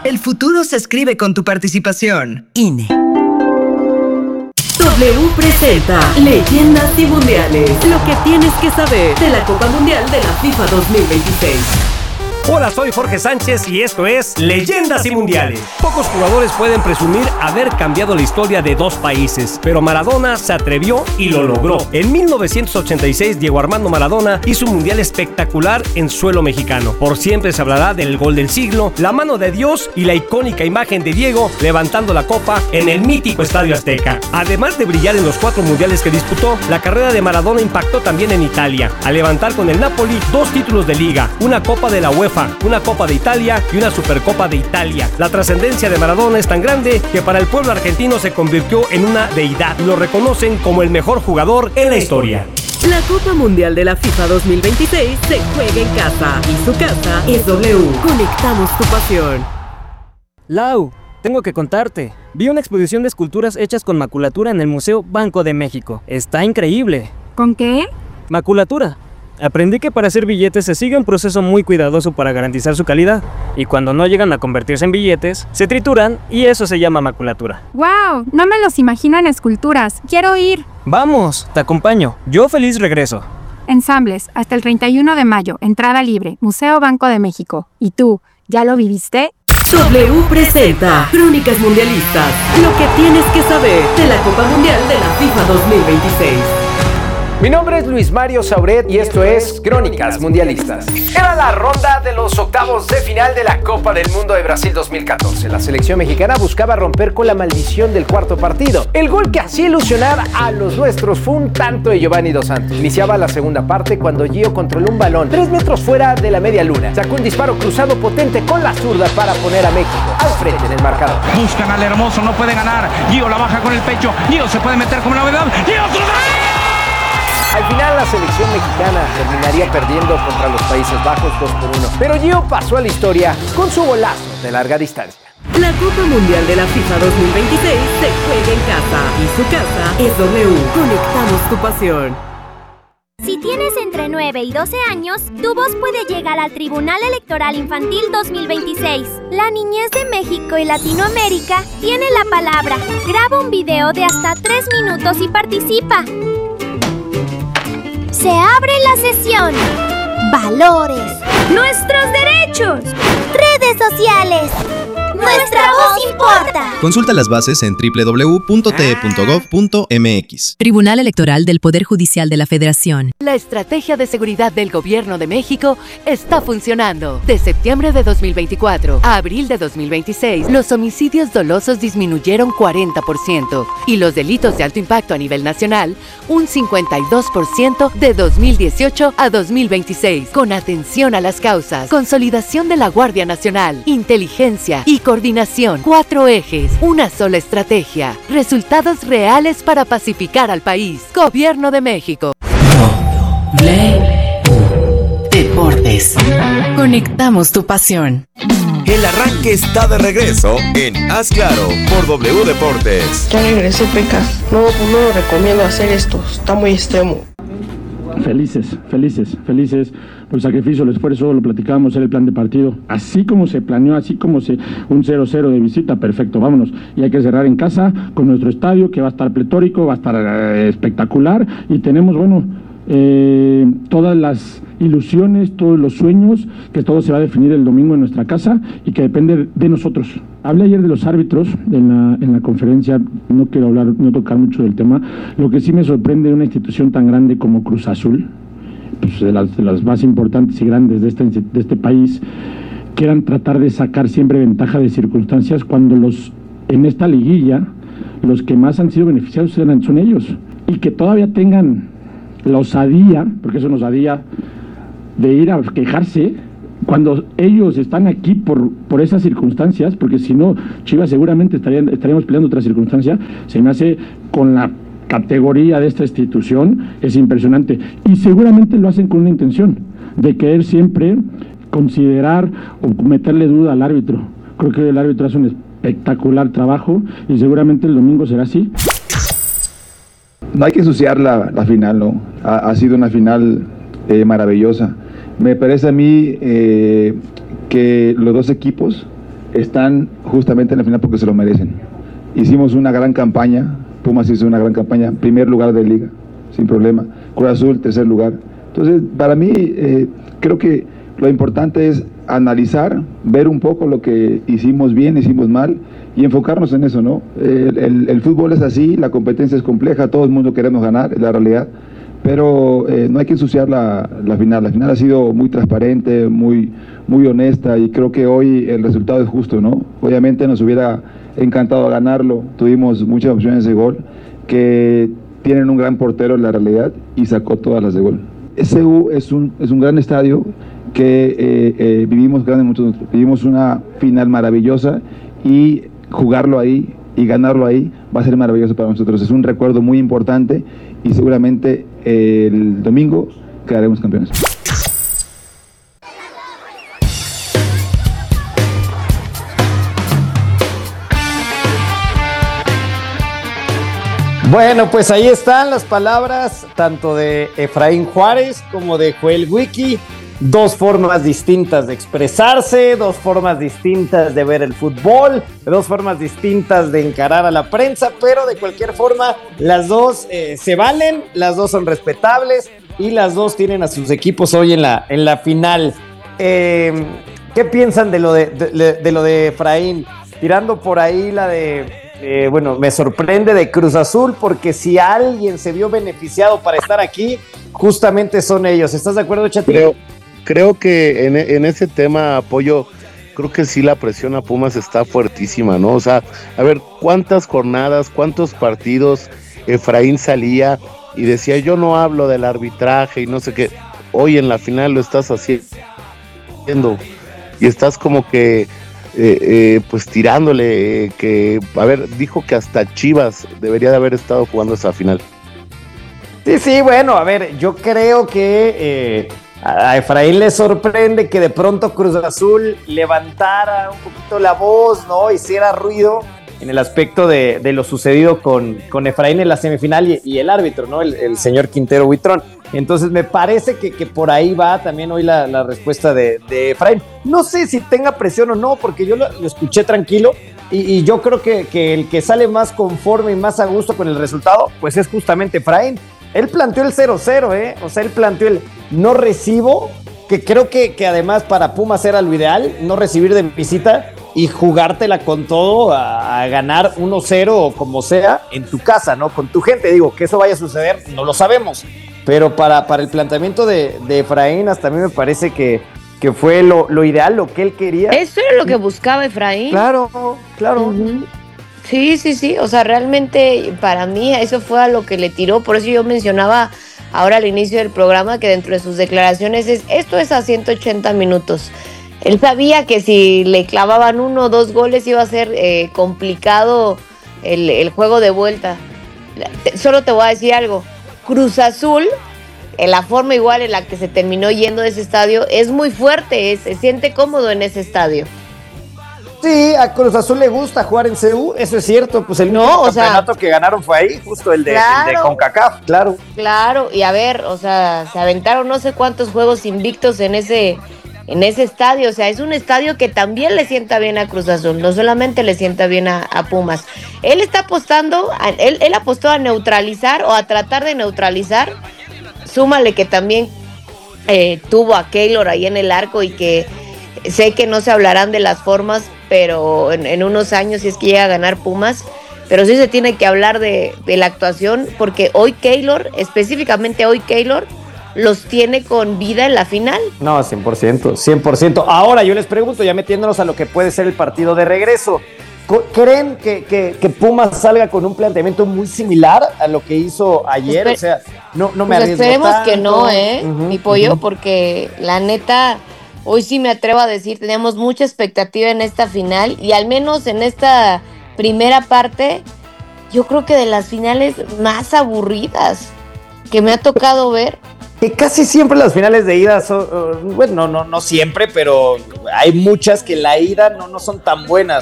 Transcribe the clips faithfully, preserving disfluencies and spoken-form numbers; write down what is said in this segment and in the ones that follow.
El futuro se escribe con tu participación. I N E. W presenta Leyendas y Mundiales. Lo que tienes que saber de la Copa Mundial de la FIFA dos mil veintiséis. Hola, soy Jorge Sánchez y esto es Leyendas y Mundiales. Pocos jugadores pueden presumir haber cambiado la historia de dos países, pero Maradona se atrevió y lo logró. En mil novecientos ochenta y seis, Diego Armando Maradona hizo un mundial espectacular en suelo mexicano. Por siempre se hablará del gol del siglo, la mano de Dios y la icónica imagen de Diego levantando la copa en el mítico Estadio Azteca. Además de brillar en los cuatro mundiales que disputó, la carrera de Maradona impactó también en Italia, al levantar con el Napoli dos títulos de liga, una Copa de la UEFA, una Copa de Italia y una Supercopa de Italia. La trascendencia de Maradona es tan grande que para el pueblo argentino se convirtió en una deidad. Lo reconocen como el mejor jugador en la historia. La Copa Mundial de la FIFA dos mil veintiséis se juega en casa y su casa es W. Conectamos tu pasión. Lau, tengo que contarte. Vi una exposición de esculturas hechas con maculatura en el Museo Banco de México. Está increíble. ¿Con qué? Maculatura. Aprendí que para hacer billetes se sigue un proceso muy cuidadoso para garantizar su calidad, y cuando no llegan a convertirse en billetes, se trituran y eso se llama maculatura. ¡Wow! No me los imagino en esculturas. ¡Quiero ir! ¡Vamos! Te acompaño. Yo feliz regreso. Ensambles, hasta el treinta y uno de mayo, entrada libre, Museo Banco de México. ¿Y tú, ya lo viviste? W presenta Crónicas Mundialistas. Lo que tienes que saber de la Copa Mundial de la FIFA dos mil veintiséis. Mi nombre es Luis Mario Sauret y esto es Crónicas Mundialistas. Era la ronda de los octavos de final de la Copa del Mundo de Brasil dos mil catorce. La selección mexicana buscaba romper con la maldición del cuarto partido. El gol que hacía ilusionar a los nuestros fue un tanto de Giovanni Dos Santos. Iniciaba la segunda parte cuando Gio controló un balón tres metros fuera de la media luna. Sacó un disparo cruzado potente con la zurda para poner a México al frente en el marcador. Buscan al hermoso, no puede ganar. Gio la baja con el pecho. Gio se puede meter como novedad. Gio otro gol. Al final la selección mexicana terminaría perdiendo contra los Países Bajos dos por uno. Pero Gio pasó a la historia con su golazo de larga distancia. La Copa Mundial de la FIFA dos mil veintiséis se juega en casa y su casa es W. Conectamos tu pasión. Si tienes entre nueve y doce años, tu voz puede llegar al Tribunal Electoral Infantil dos mil veintiséis. La niñez de México y Latinoamérica tiene la palabra. Graba un video de hasta tres minutos y participa. Se abre la sesión. Valores. Nuestros derechos. Redes sociales. Nuestra voz importa. Consulta las bases en doble u doble u doble u punto t e punto gov punto m x. Tribunal Electoral del Poder Judicial de la Federación. La estrategia de seguridad del Gobierno de México está funcionando. De septiembre de dos mil veinticuatro a abril de dos mil veintiséis, los homicidios dolosos disminuyeron cuarenta por ciento y los delitos de alto impacto a nivel nacional un cincuenta y dos por ciento de dos mil dieciocho a dos mil veintiséis. Con atención a las causas, consolidación de la Guardia Nacional, inteligencia y coordinación. Cuatro ejes, una sola estrategia. Resultados reales para pacificar al país. Gobierno de México. Deportes. Conectamos tu pasión. El arranque está de regreso en Haz Claro por W Deportes. Ya regresé, Pecas. No, pues no lo recomiendo hacer esto. Está muy extremo. Felices, felices, felices por el sacrificio, el esfuerzo, lo platicábamos en el plan de partido, así como se planeó, así como se un cero cero de visita, perfecto, vámonos, y hay que cerrar en casa con nuestro estadio que va a estar pletórico, va a estar eh, espectacular, y tenemos, bueno, eh, todas las ilusiones, todos los sueños, que todo se va a definir el domingo en nuestra casa y que depende de nosotros. Hablé ayer de los árbitros en la, en la conferencia, no quiero hablar, no tocar mucho del tema. Lo que sí me sorprende de una institución tan grande como Cruz Azul, pues de las, de las más importantes y grandes de este, de este país, quieran tratar de sacar siempre ventaja de circunstancias cuando los en esta liguilla los que más han sido beneficiados son ellos, y que todavía tengan la osadía, porque eso es una osadía, de ir a quejarse cuando ellos están aquí por, por esas circunstancias, porque si no, Chivas seguramente estarían, estaríamos peleando otra circunstancia. Se me hace, con la categoría de esta institución, es impresionante, y seguramente lo hacen con una intención de querer siempre considerar o meterle duda al árbitro. Creo que el árbitro hace un espectacular trabajo y seguramente el domingo será así. No hay que ensuciar la, la final, ¿no? Ha, ha sido una final eh, maravillosa. Me parece a mí eh, que los dos equipos están justamente en la final porque se lo merecen. Hicimos una gran campaña, Pumas hizo una gran campaña, primer lugar de liga, sin problema. Cruz Azul, tercer lugar. Entonces, para mí, eh, creo que lo importante es analizar, ver un poco lo que hicimos bien, hicimos mal y enfocarnos en eso, ¿no? El, el, el fútbol es así, la competencia es compleja, todo el mundo queremos ganar, es la realidad, pero eh, no hay que ensuciar la, la final. La final ha sido muy transparente, muy, muy honesta y creo que hoy el resultado es justo, ¿no? Obviamente nos hubiera encantado ganarlo, tuvimos muchas opciones de gol que tienen un gran portero en la realidad y sacó todas las de gol. S U es un, es un gran estadio que eh, eh, vivimos grandes muchos, vivimos una final maravillosa y jugarlo ahí y ganarlo ahí va a ser maravilloso para nosotros. Es un recuerdo muy importante y seguramente eh, el domingo quedaremos campeones. Bueno, pues ahí están las palabras tanto de Efraín Juárez como de Joel Wiki. Dos formas distintas de expresarse, dos formas distintas de ver el fútbol, dos formas distintas de encarar a la prensa, pero de cualquier forma las dos eh, se valen, las dos son respetables y las dos tienen a sus equipos hoy en la, en la final. Eh, ¿Qué piensan de lo de, de, de lo de Efraín? Tirando por ahí la de... Eh, bueno, me sorprende de Cruz Azul porque si alguien se vio beneficiado para estar aquí, justamente son ellos. ¿Estás de acuerdo, Chatín? Creo, creo que en, en ese tema, Pollo, creo que sí la presión a Pumas está fuertísima, ¿no? O sea, a ver, ¿cuántas jornadas, cuántos partidos Efraín salía y decía, yo no hablo del arbitraje y no sé qué? Hoy en la final lo estás haciendo y estás como que... Eh, eh, pues tirándole eh, que, a ver, dijo que hasta Chivas debería de haber estado jugando esa final. Sí, sí, bueno, a ver, yo creo que eh, a Efraín le sorprende que de pronto Cruz Azul levantara un poquito la voz, ¿no? Hiciera ruido en el aspecto de, de lo sucedido con, con Efraín en la semifinal y, y el árbitro, ¿no? El, el señor Quintero Buitrón. Entonces me parece que, que por ahí va también hoy la, la respuesta de, de Efraín. No sé si tenga presión o no, porque yo lo, lo escuché tranquilo y, y yo creo que, que el que sale más conforme y más a gusto con el resultado, pues es justamente Efraín. Él planteó el cero cero, ¿eh? O sea, él planteó el no recibo, que creo que, que además para Pumas era lo ideal, no recibir de visita y jugártela con todo a, a ganar uno cero o como sea en tu casa, ¿no? Con tu gente. Digo, que eso vaya a suceder, no lo sabemos. Pero para, para el planteamiento de, de Efraín, hasta a mí me parece que, que fue lo, lo ideal, lo que él quería. Eso era lo que buscaba Efraín. Claro, claro. Uh-huh. Sí, sí, sí. O sea, realmente para mí eso fue a lo que le tiró. Por eso yo mencionaba ahora al inicio del programa que dentro de sus declaraciones es, esto es a ciento ochenta minutos. Él sabía que si le clavaban uno o dos goles iba a ser eh, complicado el, el juego de vuelta. Solo te voy a decir algo. Cruz Azul, en la forma igual en la que se terminó yendo de ese estadio, es muy fuerte, es, se siente cómodo en ese estadio. Sí, a Cruz Azul le gusta jugar en C U, eso es cierto, pues el no, o campeonato sea, que ganaron fue ahí, justo el de, claro, el de CONCACAF, claro. Claro, y a ver, o sea, se aventaron no sé cuántos juegos invictos en ese, en ese estadio, o sea, es un estadio que también le sienta bien a Cruz Azul, no solamente le sienta bien a, a Pumas. Él está apostando, a, él, él apostó a neutralizar o a tratar de neutralizar, súmale que también eh, tuvo a Keylor ahí en el arco y que sé que no se hablarán de las formas, pero en, en unos años si es que llega a ganar Pumas, pero sí se tiene que hablar de, de la actuación, porque hoy Keylor, específicamente hoy Keylor, los tiene con vida en la final. No, cien por ciento, cien por ciento. Ahora yo les pregunto, ya metiéndonos a lo que puede ser el partido de regreso, ¿creen que, que, que Pumas salga con un planteamiento muy similar a lo que hizo ayer? Esper- o sea, no, no me pues arriesgo esperemos tanto. que no, ¿eh? Uh-huh, mi pollo, uh-huh. Porque la neta, hoy sí me atrevo a decir, teníamos mucha expectativa en esta final y al menos en esta primera parte, yo creo que de las finales más aburridas que me ha tocado ver. Que casi siempre las finales de ida son, uh, bueno, no, no, no siempre, pero hay muchas que la ida no, no son tan buenas.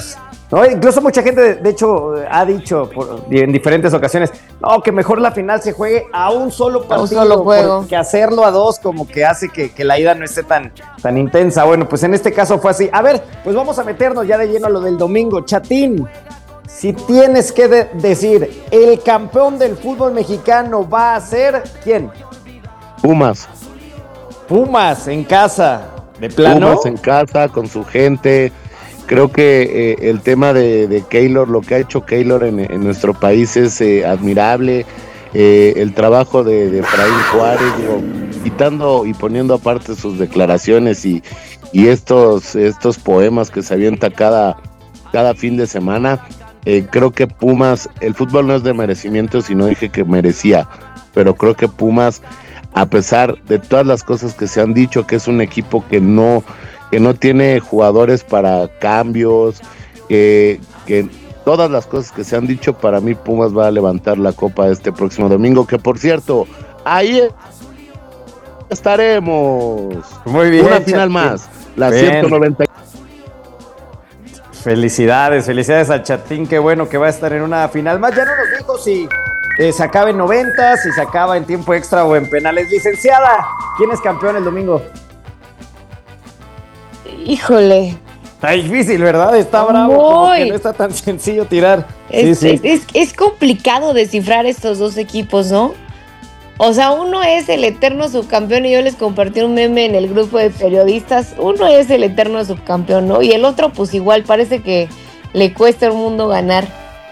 ¿no? Incluso mucha gente, de, de hecho, ha dicho por, en diferentes ocasiones, no, que mejor la final se juegue a un solo partido, un solo juego. Que hacerlo a dos como que hace que, que la ida no esté tan, tan intensa. Bueno, pues en este caso fue así. A ver, pues vamos a meternos ya de lleno a lo del domingo. Chatín, si tienes que de- decir, el campeón del fútbol mexicano va a ser, ¿quién? Pumas. Pumas en casa, de plano. Pumas en casa, con su gente. Creo que eh, el tema de, de Keylor, lo que ha hecho Keylor en, en nuestro país es eh, admirable. Eh, el trabajo de, de Efraín Juárez, digo, quitando y poniendo aparte sus declaraciones y, y estos, estos poemas que se avienta cada, cada fin de semana, eh, creo que Pumas, el fútbol no es de merecimiento, sino dije que merecía, pero creo que Pumas, a pesar de todas las cosas que se han dicho, que es un equipo que no, que no tiene jugadores para cambios, eh, que todas las cosas que se han dicho, para mí Pumas va a levantar la copa este próximo domingo, que por cierto, ahí estaremos. Muy bien. Una final más, la Bien. ciento noventa. Felicidades, felicidades al Chatín, qué bueno que va a estar en una final más. Ya no nos dijo si eh, se acaba en noventa, si se acaba en tiempo extra o en penales. Licenciada, ¿quién es campeón el domingo? Híjole. Está difícil, ¿verdad? Está bravo, como que no está tan sencillo tirar. Es, sí, sí. es, es, es complicado descifrar estos dos equipos, ¿no? O sea, uno es el eterno subcampeón y yo les compartí un meme en el grupo de periodistas. Uno es el eterno subcampeón, ¿no? Y el otro, pues igual, parece que le cuesta un mundo ganar.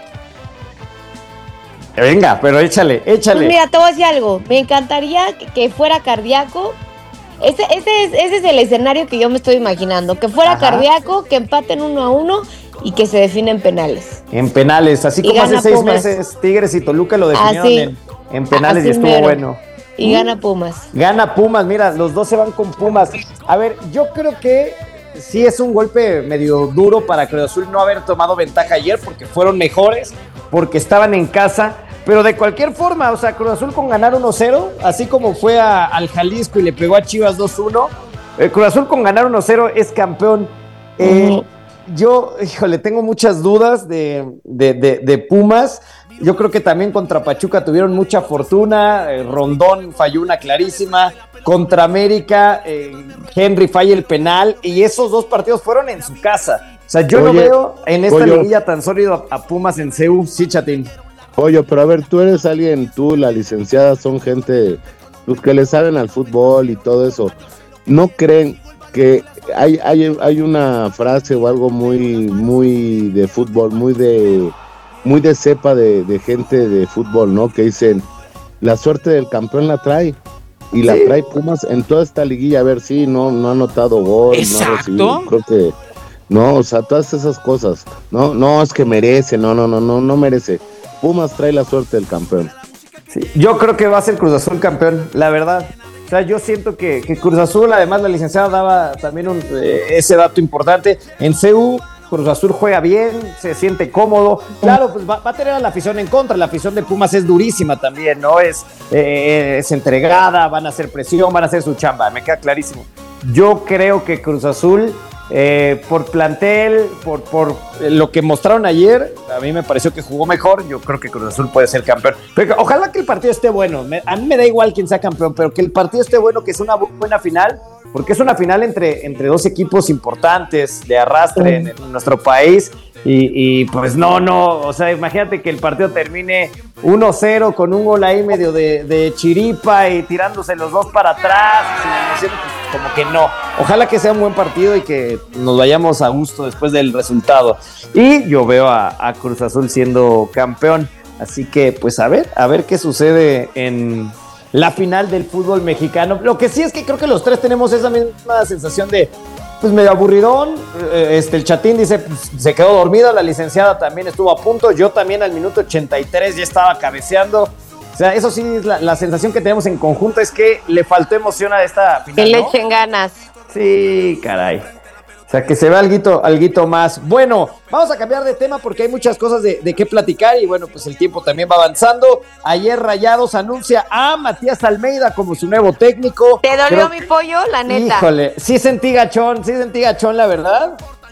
Venga, pero échale, échale. Pues mira, te voy a decir algo. Me encantaría que, que fuera Cardíaco. Ese, ese, es, ese es el escenario que yo me estoy imaginando. Que fuera Ajá. Cardíaco, que empaten uno a uno y que se definen penales. En penales, así Y como hace gana seis Pumas. meses Tigres y Toluca lo definieron Así. en, en penales Así y estuvo mero. bueno. Y gana Pumas. Gana Pumas, mira, los dos se van con Pumas. A ver, yo creo que sí es un golpe medio duro para Cruz Azul no haber tomado ventaja ayer porque fueron mejores, porque estaban en casa, pero de cualquier forma, o sea, Cruz Azul con ganar uno cero, así como fue a, al Jalisco y le pegó a Chivas dos uno, eh, Cruz Azul con ganar uno cero es campeón. Eh, Ujú. Yo, híjole, tengo muchas dudas de, de, de, de Pumas. Yo creo que también contra Pachuca tuvieron mucha fortuna. eh, Rondón falló una clarísima. Contra América, eh, Henry falla el penal. Y esos dos partidos fueron en su casa. O sea, yo no Oye, veo en esta Pollo. liguilla tan sólido a, a Pumas en C U. Sí, Chatín. Oye, pero a ver, tú eres alguien, tú, la licenciada, son gente pues, que le saben al fútbol y todo eso. ¿No creen que hay, hay, hay una frase o algo muy, muy de fútbol, muy de, muy de cepa de, de gente de fútbol, ¿no? Que dicen, la suerte del campeón la trae. Y la Sí. trae Pumas en toda esta liguilla. A ver, sí, no, no ha anotado gol, no ha recibido, creo que no, o sea, todas esas cosas. No, no, es que merece, no, no, no, no, no merece. Pumas trae la suerte del campeón. Sí, yo creo que va a ser Cruz Azul campeón, la verdad. O sea, yo siento que, que Cruz Azul, además la licenciada daba también un, eh, ese dato importante. En C U, Cruz Azul juega bien, se siente cómodo. Claro, pues va, va a tener a la afición en contra. La afición de Pumas es durísima también, ¿no? Es, eh, es entregada, van a hacer presión, van a hacer su chamba, me queda clarísimo. Yo creo que Cruz Azul, eh, por plantel, por, por lo que mostraron ayer, a mí me pareció que jugó mejor. Yo creo que Cruz Azul puede ser campeón. Pero ojalá que el partido esté bueno. Me, a mí me da igual quién sea campeón, pero que el partido esté bueno, que es una bu- buena final, porque es una final entre, entre dos equipos importantes de arrastre en, en nuestro país. Y, y pues no, no, o sea, imagínate que el partido termine uno cero con un gol ahí medio de, de chiripa y tirándose los dos para atrás, sin emoción, pues, como que no. Ojalá que sea un buen partido y que nos vayamos a gusto después del resultado. Y yo veo a, a Cruz Azul siendo campeón, así que pues a ver, a ver qué sucede en la final del fútbol mexicano. Lo que sí es que creo que los tres tenemos esa misma sensación de pues medio aburridón. Este, el Chatín dice, pues, se quedó dormida, la licenciada también estuvo a punto, yo también al minuto ochenta y tres ya estaba cabeceando. O sea, eso sí, es la, la sensación que tenemos en conjunto es que le faltó emoción a esta final, Que le ¿no? echen ganas. Sí, caray. O sea, que se vea alguito, alguito más. Bueno, vamos a cambiar de tema porque hay muchas cosas de, de qué platicar y bueno, pues el tiempo también va avanzando. Ayer Rayados anuncia a Matías Almeida como su nuevo técnico. ¿Te dolió Creo- mi pollo? La neta. Híjole, sí sentí gachón, sí sentí gachón, la verdad.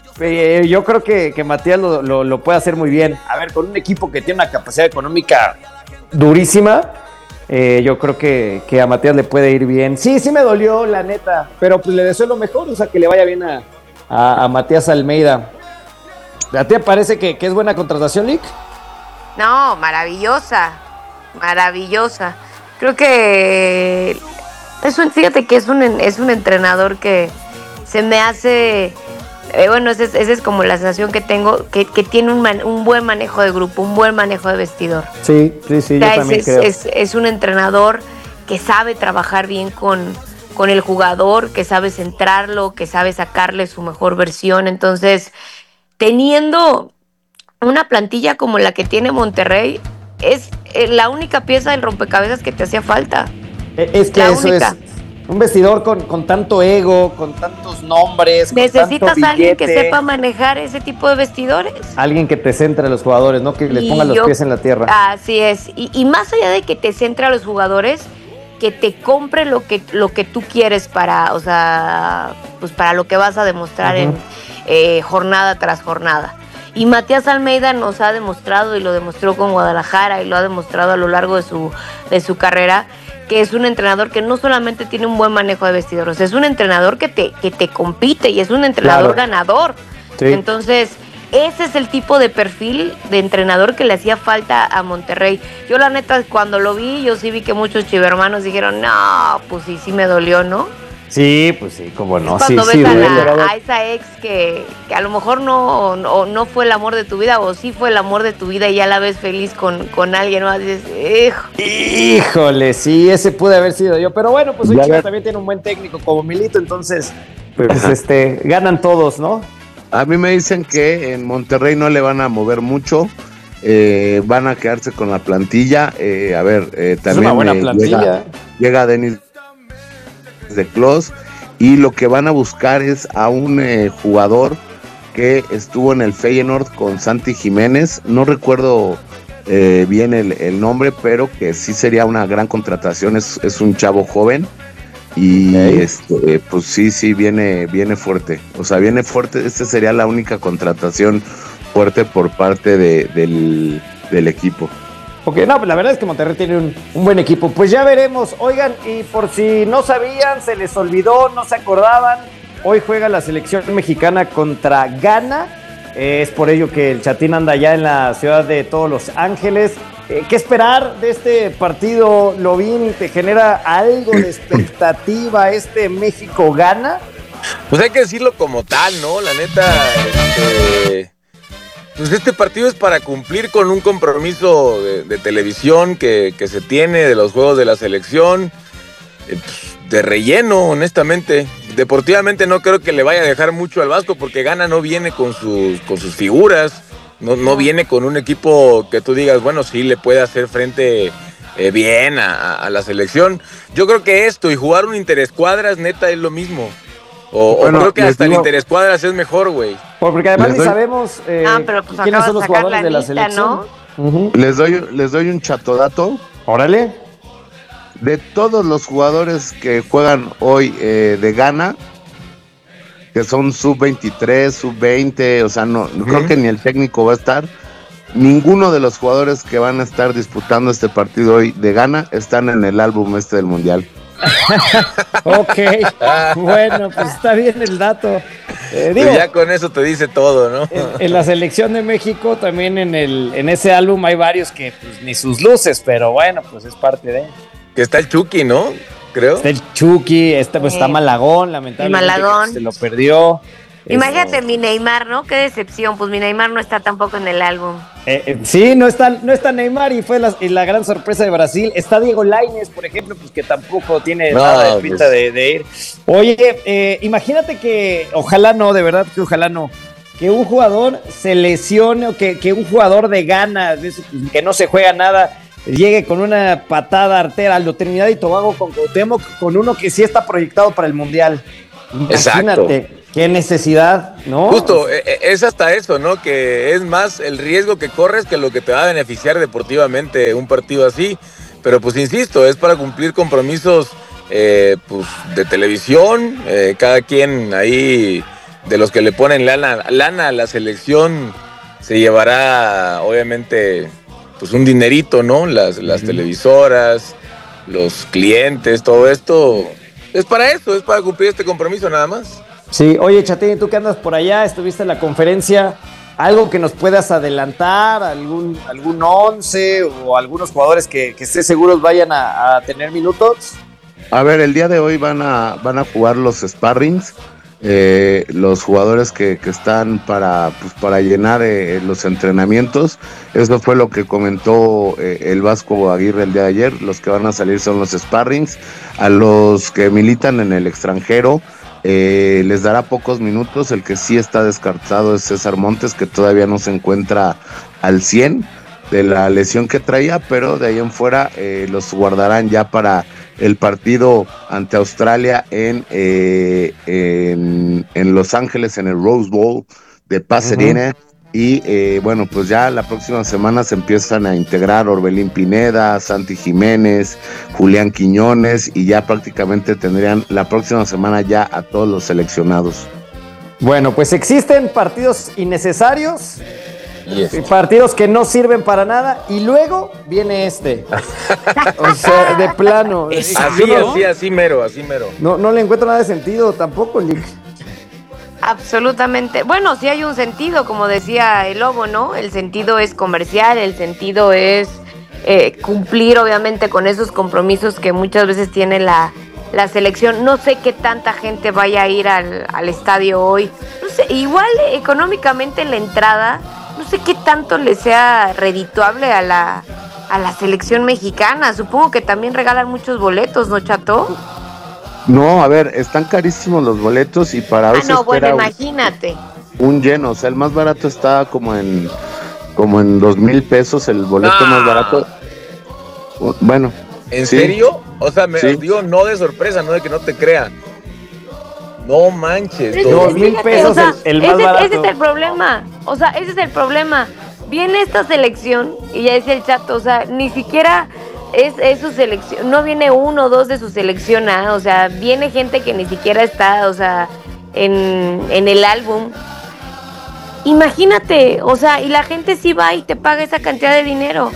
Eh, yo creo que, que Matías lo, lo, lo puede hacer muy bien. A ver, con un equipo que tiene una capacidad económica durísima, eh, yo creo que, que a Matías le puede ir bien. Sí, sí me dolió, la neta, pero pues le deseo lo mejor, o sea, que le vaya bien a, a, a Matías Almeida. ¿A ti te parece que, que es buena contratación, Lick? No, maravillosa, maravillosa. Creo que es un, fíjate que es un, es un entrenador que se me hace... Eh, bueno, esa es, esa es como la sensación que tengo, que, que tiene un, man, un buen manejo de grupo, un buen manejo de vestidor. Sí, sí, sí, o sea, yo también es, creo. Es, es un entrenador que sabe trabajar bien con, con el jugador, que sabe centrarlo, que sabe sacarle su mejor versión. Entonces, teniendo una plantilla como la que tiene Monterrey, es la única pieza del rompecabezas que te hacía falta. Es que la eso única. es... Un vestidor con, con tanto ego, con tantos nombres. Necesitas con tanto a alguien que billete, sepa manejar ese tipo de vestidores. alguien que te centre a los jugadores, ¿no? Que les ponga los yo- pies en la tierra. Así es. Y, y más allá de que te centre a los jugadores, que te compre lo que, lo que tú quieres para, o sea, pues para lo que vas a demostrar Ujú. en eh, jornada tras jornada. Y Matías Almeida nos ha demostrado, y lo demostró con Guadalajara, y lo ha demostrado a lo largo de su, de su carrera, que es un entrenador que no solamente tiene un buen manejo de vestidores, es un entrenador que te, que te compite y es un entrenador Claro. ganador. Sí. Entonces, ese es el tipo de perfil de entrenador que le hacía falta a Monterrey. Yo la neta, cuando lo vi, yo sí vi que muchos chivermanos dijeron, no, pues sí, sí me dolió, ¿no? Sí, pues sí, cómo no. Cuando sí, ves sí, a, duele. la- a esa ex que, que a lo mejor no, no, no fue el amor de tu vida, o sí fue el amor de tu vida y ya la ves feliz con, con alguien más, dices, hijo. Híjole, sí, ese pude haber sido yo. Pero bueno, pues hoy Ya Chivas ver. también tiene un buen técnico como Milito, entonces, pues este, ganan todos, ¿no? A mí me dicen que en Monterrey no le van a mover mucho, eh, van a quedarse con la plantilla. Eh, a ver, eh, también una buena eh, plantilla. llega, llega Denis de Clos y lo que van a buscar es a un eh, jugador que estuvo en el Feyenoord con Santi Jiménez. No recuerdo eh, bien el, el nombre, pero que sí sería una gran contratación. Es, es un chavo joven. Y Ok. este, pues sí, sí, viene, viene fuerte. O sea, viene fuerte. Esta sería la única contratación fuerte por parte de, del, del equipo. Ok, no, pues la verdad es que Monterrey tiene un, un buen equipo. Pues ya veremos. Oigan, y por si no sabían, se les olvidó, no se acordaban, hoy juega la selección mexicana contra Ghana. Eh, es por ello que el Chatín anda ya en la ciudad de Todos Los Ángeles. Eh, ¿Qué esperar de este partido, Lovín? ¿Te genera algo de expectativa este México-Ghana? Pues hay que decirlo como tal, ¿no? La neta, este, pues este partido es para cumplir con un compromiso de, de televisión que, que se tiene de los juegos de la selección, eh, de relleno, honestamente. Deportivamente no creo que le vaya a dejar mucho al Vasco porque Ghana no viene con sus, con sus figuras, no, no viene con un equipo que tú digas, bueno, sí le puede hacer frente eh, bien a, a la selección. Yo creo que esto y jugar un interescuadras neta es lo mismo. O, Bueno, o creo que les hasta digo- el interescuadras es mejor, güey. Porque además Les ni doy- sabemos eh, Ah, pero pues quiénes acabas son de los sacar jugadores la de la lista, selección. Ujú. Les doy, les doy un chatodato. Órale. De todos los jugadores que juegan hoy eh, de Ghana, que son sub veintitrés, sub veinte, o sea, no, no creo que ni el técnico va a estar. Ninguno de los jugadores que van a estar disputando este partido hoy de Ghana están en el álbum este del Mundial. Ok, bueno, pues está bien el dato. Eh, digo, Pues ya con eso te dice todo, ¿no? en, en la selección de México también en el en ese álbum hay varios que pues, ni sus luces, pero bueno, pues es parte de. Que está el Chucky, ¿no? Creo. Está el Chucky, está, pues, está Sí. Malagón, lamentablemente Malagón. que se lo perdió. Imagínate mi Neymar, ¿no? Qué decepción, pues mi Neymar no está tampoco en el álbum. Eh, eh, sí, no está, no está Neymar y fue la, y la gran sorpresa de Brasil. Está Diego Lainez, por ejemplo, pues que tampoco tiene No, nada de pues. pinta de, de ir. Oye, eh, imagínate que, ojalá no, de verdad que ojalá no, que un jugador se lesione o que, que un jugador de Ghana, de esos, pues, que no se juega nada, llegue con una patada artera al Trinidad y Tobago con Cuauhtémoc, con uno que sí está proyectado para el Mundial. Imagínate. Qué necesidad, ¿no? Justo, eh, eh, es hasta eso, ¿no? Que es más el riesgo que corres que lo que te va a beneficiar deportivamente un partido así. Pero pues insisto, es para cumplir compromisos eh, pues, de televisión, eh, cada quien ahí de los que le ponen lana, lana a la selección se llevará obviamente pues un dinerito, ¿no? Las, las uh-huh. televisoras, los clientes, todo esto es para eso, es para cumplir este compromiso nada más. Sí, oye Chatín, tú que andas por allá, estuviste en la conferencia, ¿algo que nos puedas adelantar? ¿Algún, algún once o algunos jugadores que, que estés seguros vayan a, a tener minutos? A ver, el día de hoy van a, van a jugar los sparrings, eh, los jugadores que, que están para, pues, para llenar eh, los entrenamientos. Eso fue lo que comentó eh, el Vasco Aguirre el día de ayer. Los que van a salir son los sparrings. A los que militan en el extranjero, Eh, les dará pocos minutos. El que sí está descartado es César Montes, que todavía no se encuentra al cien de la lesión que traía, pero de ahí en fuera eh, los guardarán ya para el partido ante Australia en, eh, en, en Los Ángeles, en el Rose Bowl de Pasadena. Uh-huh. Y eh, bueno, pues ya la próxima semana se empiezan a integrar Orbelín Pineda, Santi Jiménez, Julián Quiñones, y ya prácticamente tendrían la próxima semana ya a todos los seleccionados. Bueno, pues existen partidos innecesarios, yes. partidos que no sirven para nada, y luego viene este. O sea, de plano. Así, no, así, así mero, así mero. No, no le encuentro nada de sentido tampoco, Lick. Absolutamente. Bueno, sí hay un sentido, como decía el Lobo, ¿no? El sentido es comercial, el sentido es eh, cumplir obviamente con esos compromisos que muchas veces tiene la, la selección. No sé qué tanta gente vaya a ir al, al estadio hoy. No sé, igual económicamente la entrada, no sé qué tanto le sea redituable a la, a la selección mexicana. Supongo que también regalan muchos boletos, ¿no, Chato? No, a ver, están carísimos los boletos y para ah, no, bueno, imagínate. Un, un lleno, o sea, el más barato está como en como en dos mil pesos, el boleto no. más barato. Bueno. ¿En sí. serio? O sea, me sí. digo, no de sorpresa, no de que no te crea. No manches. Dos mil pesos, o sea, el, el más ese, barato. Ese es el problema, o sea, ese es el problema. Viene esta selección, y ya decía el Chato, o sea, ni siquiera... Es, es su selección, no viene uno o dos de su selección, ¿eh? O sea, viene gente que ni siquiera está, o sea, en, en el álbum. Imagínate, o sea, y la gente sí va y te paga esa cantidad de dinero.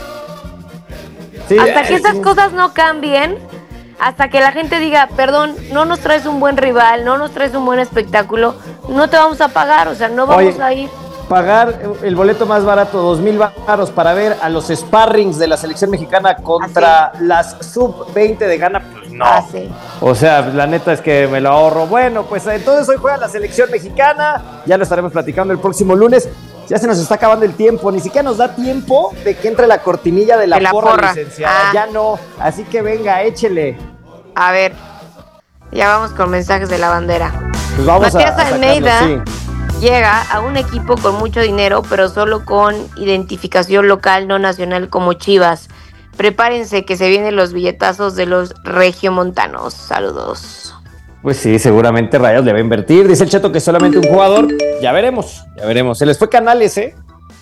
Sí, hasta que esas sí. cosas no cambien, hasta que la gente diga, perdón, no nos traes un buen rival, no nos traes un buen espectáculo, no te vamos a pagar, o sea, no vamos Oye. a ir. Pagar el boleto más barato, dos mil baros, para ver a los sparrings de la selección mexicana contra ¿Así? las sub veinte de Ghana, pues no. Así. O sea, la neta es que me lo ahorro. Bueno, pues entonces hoy juega la selección mexicana, ya lo estaremos platicando el próximo lunes. Ya se nos está acabando el tiempo, ni siquiera nos da tiempo de que entre la cortinilla de la, de la porra, porra, licenciada. Ah. Ya no, así que venga, échele. A ver, ya vamos con mensajes de la bandera. Pues vamos Matías a, a Almeida. Sí. Llega a un equipo con mucho dinero, pero solo con identificación local, no nacional, como Chivas. Prepárense que se vienen los billetazos de los regiomontanos. Saludos. Pues sí, seguramente Rayados le va a invertir. Dice el Chato que solamente un jugador. Ya veremos, ya veremos. Se les fue Canales, ¿eh?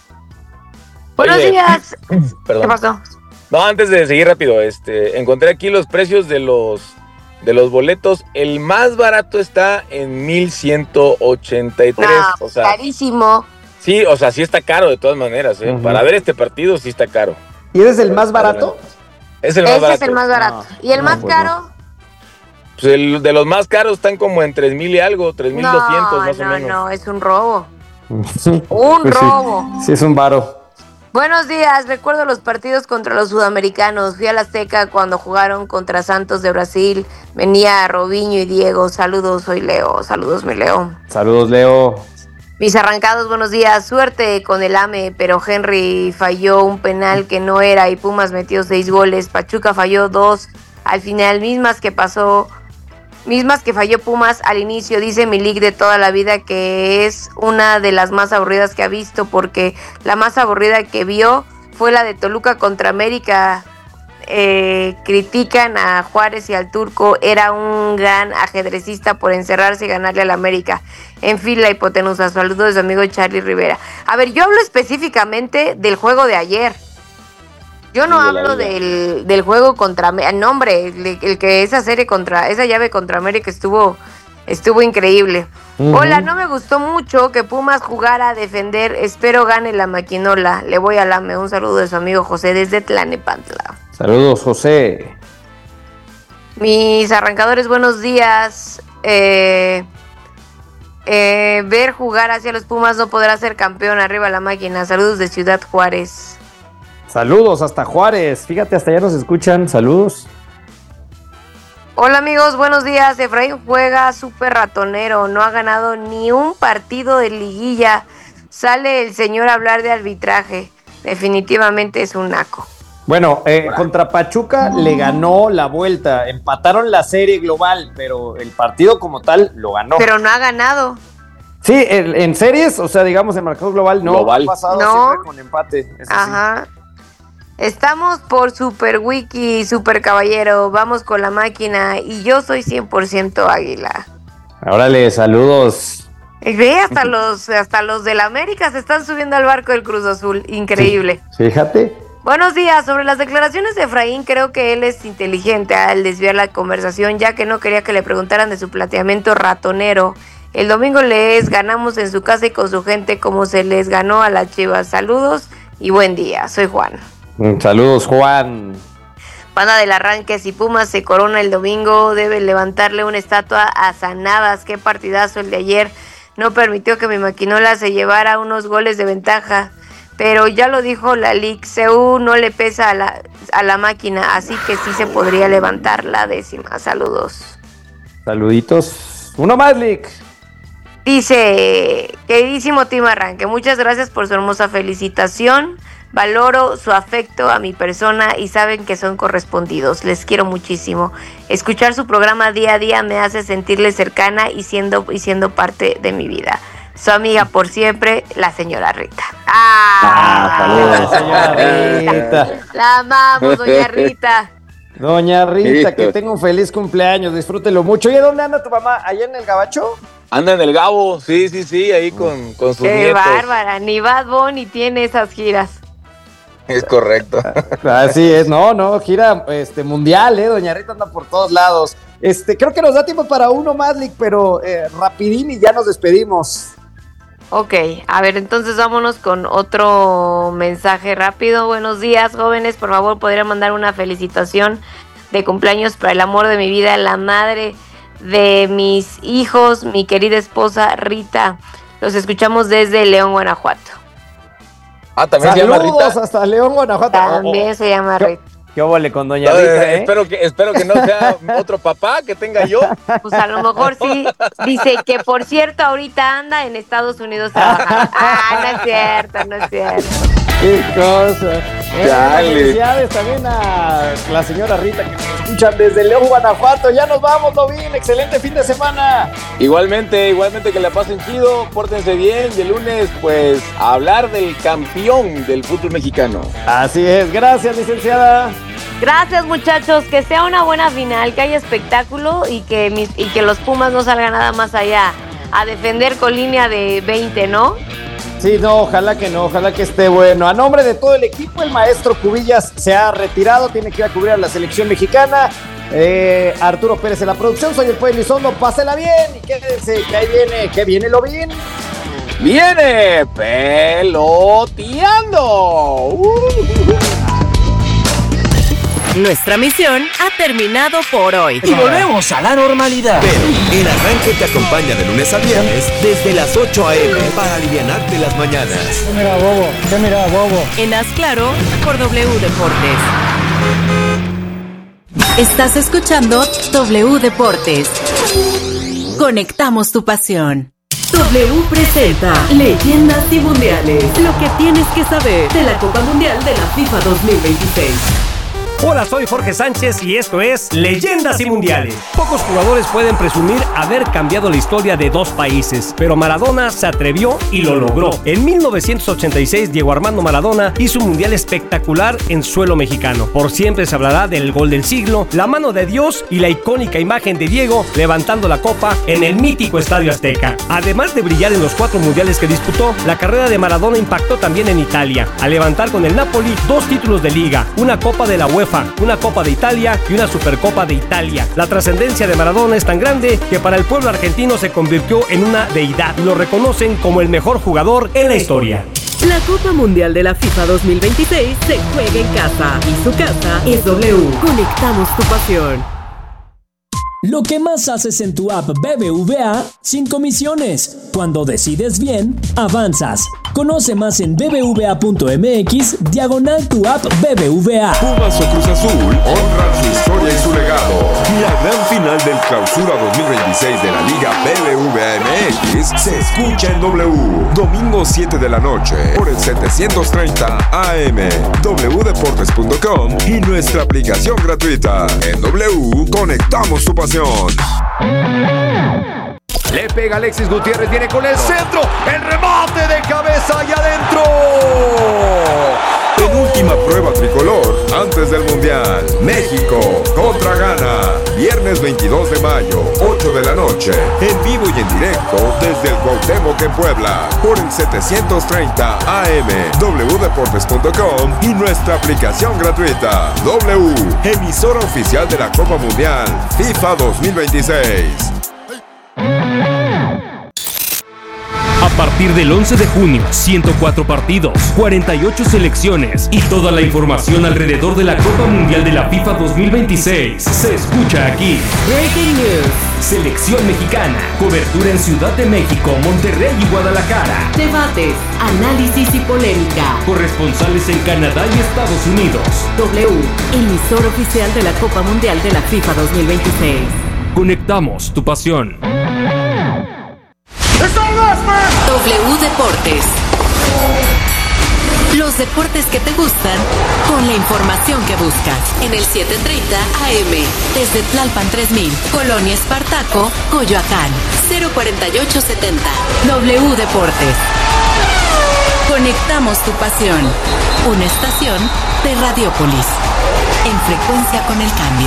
Buenos Oye, días. Perdón. ¿Qué pasó? No, antes de seguir rápido, este, encontré aquí los precios de los... de los boletos. El más barato está en mil ciento ochenta y tres. No, o sea, carísimo. Sí, o sea, sí está caro de todas maneras, ¿eh? Uh-huh. Para ver este partido sí está caro. ¿Y eres el más barato? Es el más Ese barato. es el más barato. No, ¿Y el no, más pues caro? No. Pues el de los más caros están como en tres mil y algo, tres mil doscientos no, más no, o menos. No, no, es un robo. Sí, un pues robo. Sí. sí, es un varo. Buenos días, recuerdo los partidos contra los sudamericanos. Fui a la Azteca cuando jugaron contra Santos de Brasil. Venía Robinho y Diego. Saludos, soy Leo. Saludos, mi Leo. Saludos, Leo. Mis arrancados, buenos días. Suerte con el A M E, pero Henry falló un penal que no era y Pumas metió seis goles. Pachuca falló dos al final, mismas que pasó... Mismas que falló Pumas al inicio, dice Milik de toda la vida que es una de las más aburridas que ha visto, porque la más aburrida que vio fue la de Toluca contra América. Eh, critican a Juárez y al Turco, era un gran ajedrecista por encerrarse y ganarle al América. En fin, la hipotenusa. Saludos de su amigo Charlie Rivera. A ver, yo hablo específicamente del juego de ayer. Yo no hablo del, del juego contra... No, hombre, el, el que esa serie contra... Esa llave contra América estuvo Estuvo increíble. Uh-huh. Hola, no me gustó mucho que Pumas jugara a defender. Espero gane la maquinola. Le voy al AME. Un saludo de su amigo José desde Tlanepantla. Saludos, José. Mis arrancadores, buenos días. Eh, eh, ver jugar hacia los Pumas no podrá ser campeón. Arriba la máquina. Saludos de Ciudad Juárez. Saludos hasta Juárez. Fíjate, hasta allá nos escuchan. Saludos. Hola amigos, buenos días. Efraín juega súper ratonero, no ha ganado ni un partido de liguilla. Sale el señor a hablar de arbitraje. Definitivamente es un naco. Bueno, eh, contra Pachuca le ganó la vuelta. Empataron la serie global, pero el partido como tal lo ganó. Pero no ha ganado. Sí, en, en series, o sea, digamos en marcador global, no. Global. Ha pasado No. siempre con empate. Eso Ajá. Sí. Estamos por Super Wiki, Super Caballero. Vamos con la máquina y yo soy cien por ciento Águila. Órale, saludos. Ve, hasta los, hasta los del América se están subiendo al barco del Cruz Azul. Increíble. Sí, fíjate. Buenos días. Sobre las declaraciones de Efraín, creo que él es inteligente al desviar la conversación, ya que no quería que le preguntaran de su planteamiento ratonero. El domingo les ganamos en su casa y con su gente como se les ganó a las Chivas. Saludos y buen día. Soy Juan. Saludos, Juan. Banda del Arranque, si Pumas se corona el domingo, debe levantarle una estatua a Sanadas. Qué partidazo el de ayer. No permitió que mi maquinola se llevara unos goles de ventaja. Pero ya lo dijo la Lic, C U no le pesa a la, a la máquina, así que sí se podría levantar la décima. Saludos. Saluditos. Uno más, Lic. Dice, queridísimo Team Arranque, muchas gracias por su hermosa felicitación. Valoro su afecto a mi persona y saben que son correspondidos. Les quiero muchísimo. Escuchar su programa día a día me hace sentirle cercana y siendo, y siendo parte de mi vida. Su amiga por siempre, la señora Rita. ¡Ah! Ah, saludos, señora Rita. La amamos, doña Rita. Doña Rita, que tenga un feliz cumpleaños, disfrútelo mucho. ¿Y dónde anda tu mamá? ¿Allá en el Gabacho? Anda en el Gabo, sí, sí, sí, ahí con, con sus Qué nietos. bárbara, ni Bad Bunny tiene esas giras. Es correcto. Así es, no, no, gira este, mundial, eh, doña Rita anda por todos lados. Este, creo que nos da tiempo para uno más, Lick, pero eh, rapidín y ya nos despedimos. Ok, a ver, entonces vámonos con otro mensaje rápido. Buenos días, jóvenes, por favor, podría mandar una felicitación de cumpleaños para el amor de mi vida, la madre de mis hijos, mi querida esposa Rita. Los escuchamos desde León, Guanajuato. Ah, también Saludos se llama Rita. Hasta León, Guanajuato. También oh, oh. se llama Rita. ¿Qué óvole con doña no, Rita, eh? Espero que, espero que no sea otro papá que tenga yo. Pues a lo mejor sí. Dice que, por cierto, ahorita anda en Estados Unidos trabajando. Ah, no es cierto, no es cierto. Qué cosa. Eh, felicidades también a la señora Rita que nos escuchan desde León, Guanajuato. Ya nos vamos, Lovín. Excelente fin de semana. Igualmente, igualmente que la pasen chido, pórtense bien y el lunes, pues, a hablar del campeón del fútbol mexicano. Así es. Gracias, licenciada. Gracias, muchachos. Que sea una buena final, que haya espectáculo y que, mis, y que los Pumas no salgan nada más allá a defender con línea de veinte, ¿no? Sí, no, ojalá que no, ojalá que esté bueno. A nombre de todo el equipo, el maestro Cubillas se ha retirado, tiene que ir a cubrir a la selección mexicana. Eh, Arturo Pérez en la producción, soy el Pueblo Elizondo, pásela bien y quédense, que ahí viene, que viene Lovín. ¡Viene peloteando! Uh. Nuestra misión ha terminado por hoy. Y volvemos a la normalidad. Pero el arranque te acompaña de lunes a viernes desde las ocho a.m. para alivianarte las mañanas. ¿Qué mira, bobo? ¿Qué mira, bobo? En Haz Claro por W Deportes. Estás escuchando W Deportes. Conectamos tu pasión. W presenta Leyendas y Mundiales. Lo que tienes que saber de la Copa Mundial de la FIFA dos mil veintiséis. Hola, soy Jorge Sánchez y esto es Leyendas y Mundiales. Pocos jugadores pueden presumir haber cambiado la historia de dos países, pero Maradona se atrevió y lo logró. En mil novecientos ochenta y seis, Diego Armando Maradona hizo un mundial espectacular en suelo mexicano. Por siempre se hablará del gol del siglo, la mano de Dios y la icónica imagen de Diego levantando la copa en el mítico Estadio Azteca. Además de brillar en los cuatro mundiales que disputó, la carrera de Maradona impactó también en Italia, al levantar con el Napoli dos títulos de liga, una copa de la UEFA UEFA, una Copa de Italia y una Supercopa de Italia. La trascendencia de Maradona es tan grande que para el pueblo argentino se convirtió en una deidad. Lo reconocen como el mejor jugador en la historia. La Copa Mundial de la FIFA dos mil veintiséis se juega en casa y su casa es W. Conectamos tu pasión. Lo que más haces en tu app B B V A sin comisiones. Cuando decides bien, avanzas. Conoce más en bbva.mx diagonal tu app B B V A. Pumas o Cruz Azul honran su historia y su legado. La gran final del Clausura dos mil veintiséis de la Liga B B V A M X se escucha en W. Domingo siete de la noche por el setecientos treinta A M, w deportes punto com y nuestra aplicación gratuita. En W, conectamos tu pasión. Le pega Alexis Gutiérrez, viene con el centro, el remate de cabeza y adentro. Penúltima prueba tricolor antes del Mundial. México contra Ghana. Viernes veintidós de mayo, ocho de la noche. En vivo y en directo desde el Cuauhtémoc en Puebla. Por el setecientos treinta A M, w deportes punto com y nuestra aplicación gratuita. W, emisora oficial de la Copa Mundial FIFA dos mil veintiséis. A partir del once de junio, ciento cuatro partidos, cuarenta y ocho selecciones y toda la información alrededor de la Copa Mundial de la FIFA dos mil veintiséis se escucha aquí. Breaking News. Selección mexicana. Cobertura en Ciudad de México, Monterrey y Guadalajara. Debates, análisis y polémica. Corresponsales en Canadá y Estados Unidos. W, emisor oficial de la Copa Mundial de la FIFA dos mil veintiséis. Conectamos tu pasión. W Deportes. Los deportes que te gustan con la información que buscas. En el setecientos treinta A M. Desde Tlalpan tres mil, Colonia Espartaco, Coyoacán. cero cuarenta y ocho setenta. W Deportes. Conectamos tu pasión. Una estación de Radiopolis. En frecuencia con el cambio.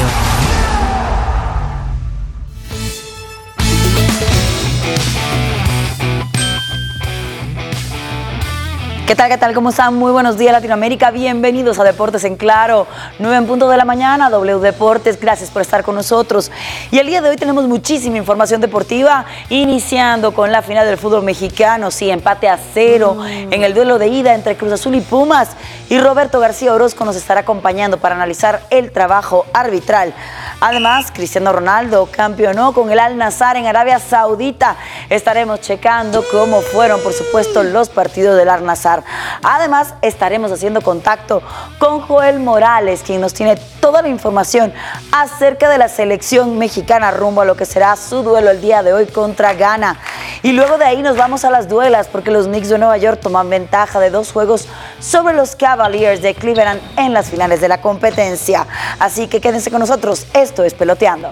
¿Qué tal, qué tal? ¿Cómo están? Muy buenos días, Latinoamérica. Bienvenidos a Deportes en Claro. nueve en punto de la mañana, W Deportes. Gracias por estar con nosotros. Y el día de hoy tenemos muchísima información deportiva, iniciando con la final del fútbol mexicano. Sí, empate a cero mm. en el duelo de ida entre Cruz Azul y Pumas. Y Roberto García Orozco nos estará acompañando para analizar el trabajo arbitral. Además, Cristiano Ronaldo campeonó con el Al-Nassr en Arabia Saudita. Estaremos checando cómo fueron, por supuesto, los partidos del Al-Nassr. Además, estaremos haciendo contacto con Joel Morales, quien nos tiene toda la información acerca de la selección mexicana rumbo a lo que será su duelo el día de hoy contra Ghana. Y luego de ahí nos vamos a las duelas, porque los Knicks de Nueva York toman ventaja de dos juegos sobre los Cavaliers de Cleveland en las finales de la competencia. Así que quédense con nosotros, esto es Peloteando.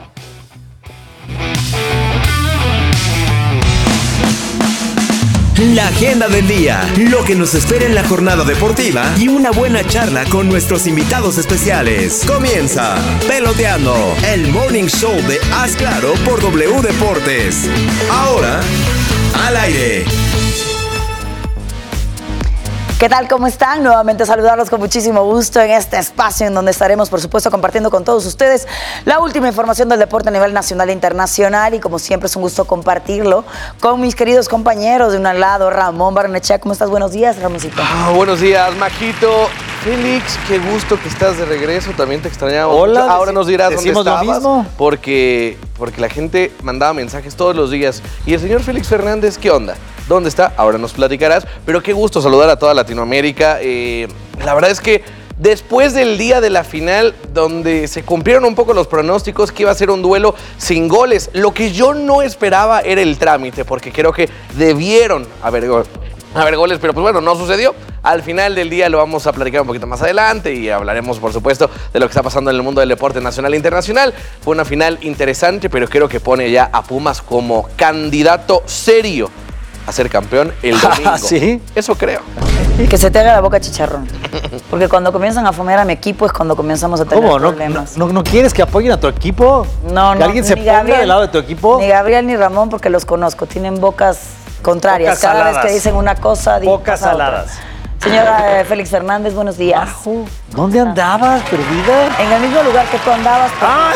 La agenda del día, lo que nos espera en la jornada deportiva y una buena charla con nuestros invitados especiales. Comienza Peloteando, el morning show de Haz Claro por W Deportes. Ahora, al aire. ¿Qué tal? ¿Cómo están? Nuevamente saludarlos con muchísimo gusto en este espacio en donde estaremos, por supuesto, compartiendo con todos ustedes la última información del deporte a nivel nacional e internacional, y como siempre es un gusto compartirlo con mis queridos compañeros. De un lado, Ramón Barnechea. ¿Cómo estás? Buenos días, Ramoncito. Ah, buenos días, Majito. Félix, qué gusto que estás de regreso, también te extrañamos. Hola, ahora nos dirás dónde estabas, lo mismo. Porque, porque la gente mandaba mensajes todos los días. Y el señor Félix Fernández, ¿qué onda? ¿Dónde está? Ahora nos platicarás, pero qué gusto saludar a toda Latinoamérica. Eh, la verdad es que después del día de la final, donde se cumplieron un poco los pronósticos, que iba a ser un duelo sin goles, lo que yo no esperaba era el trámite, porque creo que debieron haber, haber goles, pero pues bueno, no sucedió. Al final del día lo vamos a platicar un poquito más adelante y hablaremos, por supuesto, de lo que está pasando en el mundo del deporte nacional e internacional. Fue una final interesante, pero creo que pone ya a Pumas como candidato serio a ser campeón el domingo. ¿Sí? Eso creo. Que se te haga la boca chicharrón. Porque cuando comienzan a fomear a mi equipo es cuando comenzamos a tener ¿Cómo? problemas. ¿No, no, ¿No quieres que apoyen a tu equipo? No, no. ¿Que alguien se ponga Gabriel, del lado de tu equipo? Ni Gabriel ni Ramón, porque los conozco. Tienen bocas contrarias. Bocas Cada saladas. vez que dicen una cosa, dicen Bocas saladas. Señora eh, Félix Fernández, buenos días. Bajo. ¿Dónde andabas, perdida? En el mismo lugar que tú andabas. Pero... Ah,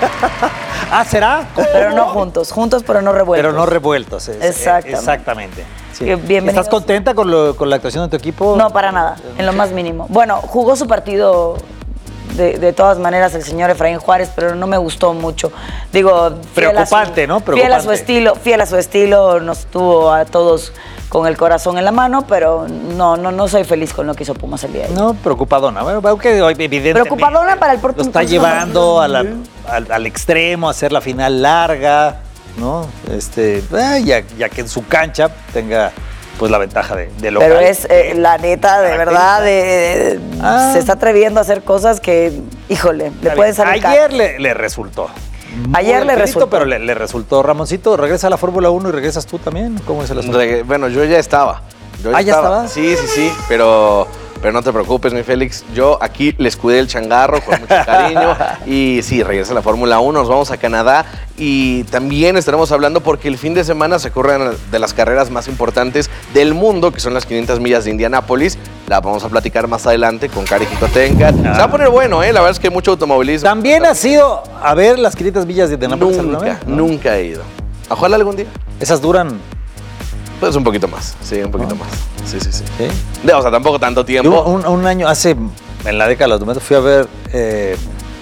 ah, ¿será? Pero no juntos, juntos pero no revueltos. Pero no revueltos. Es, Exactamente. Exactamente. Sí. Bienvenidos. ¿Estás contenta con, lo, con la actuación de tu equipo? No, para nada, en lo más mínimo. Bueno, jugó su partido de, de todas maneras el señor Efraín Juárez, pero no me gustó mucho. Digo, preocupante, su, ¿no? Preocupante. Fiel a su estilo, fiel a su estilo, nos tuvo a todos con el corazón en la mano, pero no, no, no soy feliz con lo que hizo Pumas el día de hoy. No, preocupadona. Bueno, veo que evidentemente preocupadona para el Porto. Lo está llevando a la, al, al extremo, a hacer la final larga, ¿no? Este, eh, ya, ya que en su cancha tenga pues la ventaja de, de local. Pero es eh, la neta, de verdad, de, de, ah. se está atreviendo a hacer cosas que, híjole, le pueden salir. Ayer le, le resultó. Ayer le resultó. Pero le, le resultó. Ramoncito, regresa a la Fórmula uno y regresas tú también. ¿Cómo es el asunto? Re bueno, yo ya estaba. Yo ya ¿Ah, ya estaba. estabas? Sí, sí, sí, pero... Pero no te preocupes, mi Félix. Yo aquí le escudé el changarro con mucho cariño. Y sí, regresa a la Fórmula uno, nos vamos a Canadá. Y también estaremos hablando porque el fin de semana se corren de las carreras más importantes del mundo, que son las quinientas millas de Indianápolis. La vamos a platicar más adelante con Cari Jicotenca. Ah. Se va a poner bueno, ¿eh? La verdad es que hay mucho automovilismo. ¿También has ido a ver las quinientas millas de Indianápolis alguna vez? Nunca, ¿no? Nunca he ido. Ojalá algún día. ¿Esas duran? Pues un poquito más, sí, un poquito ¿no? más. Sí, sí, sí. ¿Sí? De, o sea, tampoco tanto tiempo. Un, un año, hace, en la década de los noventa, fui a ver... Eh,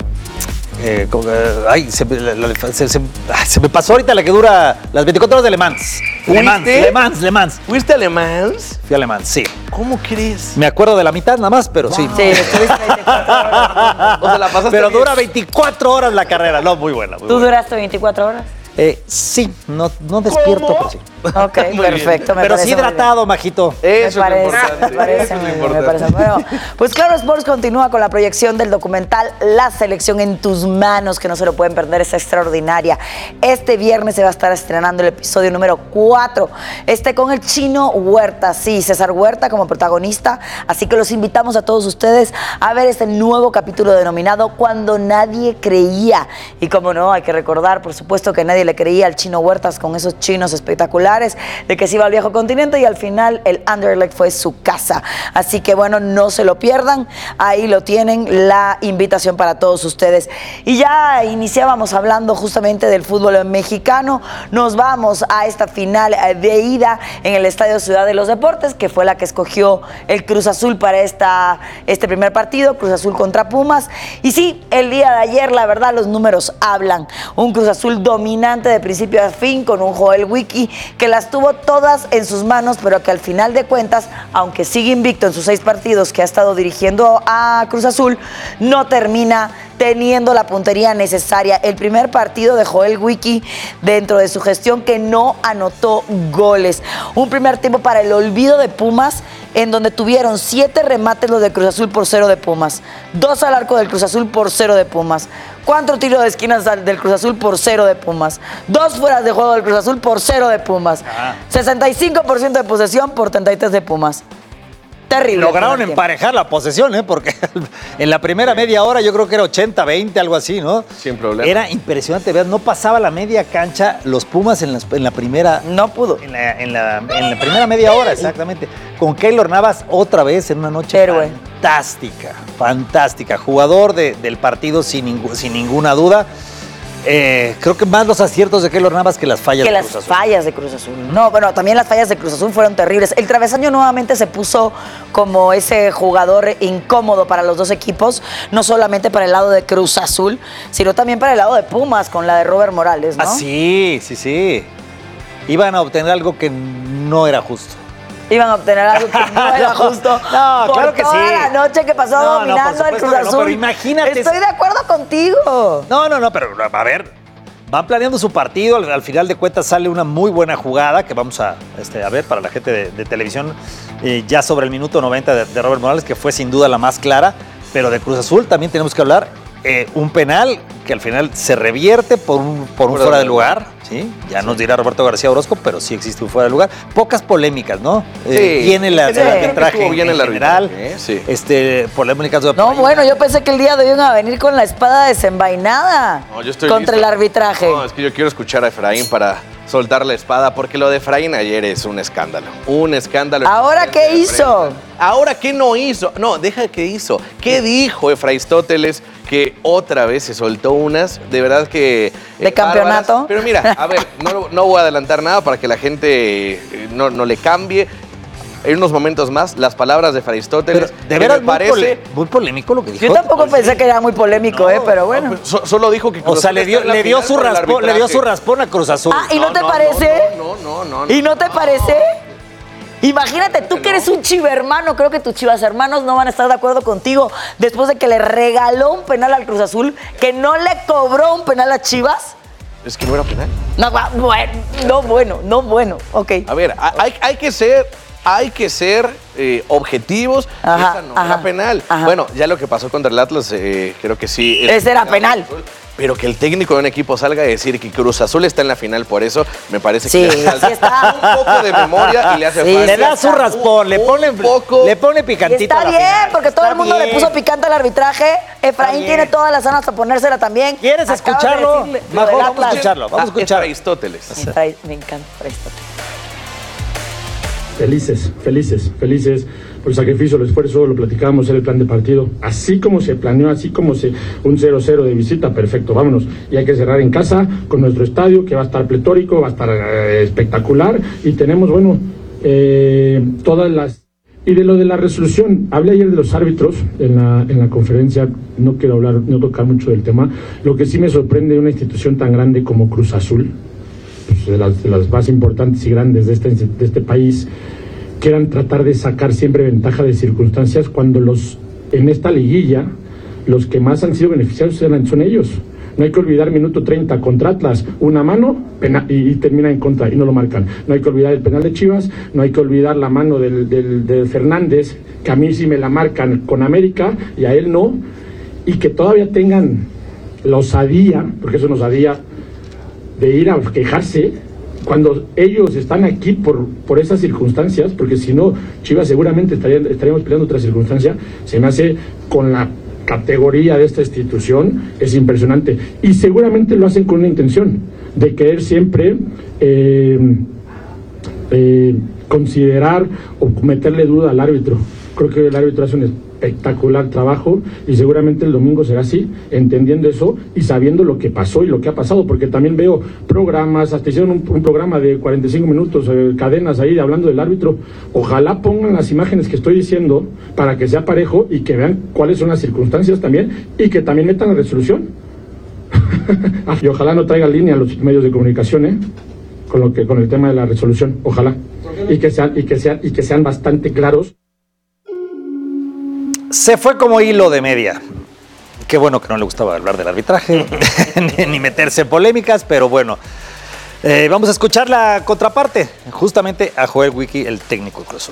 eh, como, eh, ay, se, la, la, se, se, se me pasó ahorita la que dura las veinticuatro horas de Le Mans. Le Mans, Le Mans, Le Mans. ¿Fuiste a Le Mans? Fui a Le Mans, sí. ¿Cómo crees? Me acuerdo de la mitad nada más, pero wow. sí. Sí, estuviste veinticuatro horas. O sea, la pasaste pero bien. Dura veinticuatro horas la carrera, no, muy buena. Muy ¿Tú buena. duraste veinticuatro horas? Eh, sí, no, no despierto, ¿Cómo? pero sí. Ok, perfecto. Me pero sí hidratado, majito. Eso me parece, es importante. Me parece, Eso es me, importante. me parece. Bueno, pues Claro Sports continúa con la proyección del documental La Selección en tus manos, que no se lo pueden perder, es extraordinaria. Este viernes se va a estar estrenando el episodio número cuatro, este con el Chino Huerta, sí, César Huerta como protagonista, así que los invitamos a todos ustedes a ver este nuevo capítulo denominado Cuando Nadie Creía. Y como no, hay que recordar, por supuesto, que nadie le creía al Chino Huertas con esos chinos espectaculares, de que se iba al viejo continente y al final el Anderlecht fue su casa. Así que bueno, no se lo pierdan, ahí lo tienen, la invitación para todos ustedes. Y ya iniciábamos hablando justamente del fútbol mexicano, nos vamos a esta final de ida en el Estadio Ciudad de los Deportes, que fue la que escogió el Cruz Azul para esta, este primer partido, Cruz Azul contra Pumas. Y sí, el día de ayer, la verdad, los números hablan. Un Cruz Azul dominante de principio a fin, con un Joel Wiki que las tuvo todas en sus manos, pero que al final de cuentas, aunque sigue invicto en sus seis partidos que ha estado dirigiendo a Cruz Azul, no termina teniendo la puntería necesaria. El primer partido de Joel Wiki dentro de su gestión que no anotó goles. Un primer tiempo para el olvido de Pumas, en donde tuvieron siete remates los de Cruz Azul por cero de Pumas, dos al arco del Cruz Azul por cero de Pumas, cuatro tiros de esquinas del Cruz Azul por cero de Pumas, dos fueras de juego del Cruz Azul por cero de Pumas, ah. sesenta y cinco por ciento de posesión por treinta y tres de Pumas. Terrible. Lograron emparejar la posesión, ¿eh? Porque en la primera media hora yo creo que era ochenta veinte, algo así, ¿no? Sin problema. Era impresionante, ¿verdad? No pasaba la media cancha los Pumas en la, en la primera... No pudo. En la, en, la, en la primera media hora, exactamente. Con Keylor Navas otra vez en una noche Héroe. fantástica, fantástica. Jugador de, del partido sin, ningú, sin ninguna duda. Eh, creo que más los aciertos de Keylor Navas que las fallas que de las Cruz Azul. fallas de Cruz Azul. No, bueno, también las fallas de Cruz Azul fueron terribles. El travesaño nuevamente se puso como ese jugador incómodo para los dos equipos, no solamente para el lado de Cruz Azul, sino también para el lado de Pumas, con la de Robert Morales, ¿no? Ah, sí, sí, sí. Iban a obtener algo que no era justo. Iban a obtener algo que no era justo. No, por claro que toda sí. la noche que pasó no, dominando no, al Cruz Azul. No, pero imagínate. Estoy de acuerdo contigo. No, no, no, pero a ver, van planeando su partido. Al, al final de cuentas sale una muy buena jugada que vamos a, este, a ver para la gente de, de televisión eh, ya sobre el minuto noventa de, de Robert Morales, que fue sin duda la más clara. Pero de Cruz Azul también tenemos que hablar. Eh, un penal que al final se revierte por un, por un fuera de lugar, ¿sí? Ya sí. Nos dirá Roberto García Orozco, pero sí existe un fuera de lugar. Pocas polémicas, ¿no? Sí. Eh, viene la, sí. el arbitraje en, bien el general. ¿eh? Sí. Este, polémicas. De no, bueno, yo pensé que el día de hoy iban a venir con la espada desenvainada no, yo estoy contra listo. el arbitraje. No, es que yo quiero escuchar a Efraín para soltar la espada, porque lo de Efraín ayer es un escándalo. Un escándalo. ¿Ahora qué hizo? ¿Ahora qué no hizo? No, deja qué hizo. ¿Qué dijo Efraistóteles? Que otra vez se soltó unas, de verdad que... ¿De eh, campeonato? Bárbaras. Pero mira, a ver, no, no voy a adelantar nada para que la gente eh, no, no le cambie. En unos momentos más, las palabras de Efraistóteles. Pero de veras, me parece muy, pole, muy polémico lo que dijo. Yo tampoco pues, pensé sí. que era muy polémico, no, eh, pero bueno. No, so, solo dijo que... Cruz o sea, le dio, le, dio su raspón, le dio su raspón a Cruz Azul. Ah, ¿y no, no te no, parece? No, no, no, no. ¿Y no te no, parece? Imagínate, tú que eres un chivermano, creo que tus chivas hermanos no van a estar de acuerdo contigo después de que le regaló un penal al Cruz Azul, que no le cobró un penal a Chivas. Es que no era penal. No, bueno, no bueno, no bueno, ok. A ver, hay, hay que ser... Hay que ser eh, objetivos. Ajá, Esa no ajá, era penal. Ajá. Bueno, ya lo que pasó contra el Atlas, eh, creo que sí. Ese era penal. Pero que el técnico de un equipo salga a decir que Cruz Azul está en la final por eso, me parece sí, que le hace sí está. un poco de memoria y le hace sí, falta. Le da su raspón, un, le pone, poco, le pone picantito. Y está a la bien, final. porque todo está el mundo bien. le puso picante al arbitraje. Efraín tiene todas las ganas de ponérsela también. ¿Quieres Acaba escucharlo? de Mejor vamos a escucharlo. Vamos a escuchar. Aristóteles. Me encanta Aristóteles. Felices, felices, felices por el sacrificio, el esfuerzo, lo platicábamos, era el plan de partido. Así como se planeó, así como se un cero cero de visita, perfecto, vámonos. Y hay que cerrar en casa con nuestro estadio, que va a estar pletórico, va a estar eh, espectacular. Y tenemos, bueno, eh, todas las... Y de lo de la resolución, hablé ayer de los árbitros en la, en la conferencia, no quiero hablar, no tocar mucho del tema. Lo que sí me sorprende de una institución tan grande como Cruz Azul, pues de, las, de las más importantes y grandes de este, de este país, quieran tratar de sacar siempre ventaja de circunstancias cuando los en esta liguilla los que más han sido beneficiados son ellos. No hay que olvidar minuto treinta contra Atlas, una mano pena, y, y termina en contra y no lo marcan. No hay que olvidar el penal de Chivas, no hay que olvidar la mano del, del, del Fernández, que a mí sí me la marcan con América y a él no, y que todavía tengan la osadía, porque eso nos osadía, de ir a quejarse cuando ellos están aquí por, por esas circunstancias, porque si no, Chivas seguramente estaría, estaríamos peleando otra circunstancia. Se me hace con la categoría de esta institución, es impresionante. Y seguramente lo hacen con una intención de querer siempre eh, eh, considerar o meterle duda al árbitro. Creo que el árbitro hace un espectacular trabajo y seguramente el domingo será así, entendiendo eso y sabiendo lo que pasó y lo que ha pasado, porque también veo programas, hasta hicieron un, un programa de cuarenta y cinco minutos, eh, cadenas ahí hablando del árbitro. Ojalá pongan las imágenes que estoy diciendo para que sea parejo y que vean cuáles son las circunstancias también y que también metan la resolución. Y ojalá no traigan línea a los medios de comunicación, ¿eh? Con lo que con el tema de la resolución, ojalá. Y que sean, y que sean, y que sean bastante claros. Se fue como hilo de media. Qué bueno que no le gustaba hablar del arbitraje, ni meterse en polémicas, pero bueno. Eh, vamos a escuchar la contraparte, justamente a Joel Wiki, el técnico de Cruz Azul.